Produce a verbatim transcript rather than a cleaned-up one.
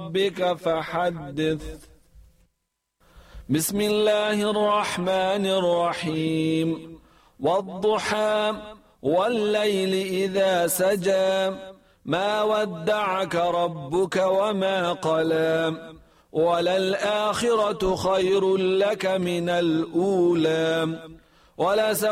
ربك فحدث بسم الله الرحمن الرحيم والضحى والليل إذا سجى ما ودعك ربك وما قلى وللآخرة خير لك من الأولى ولسوف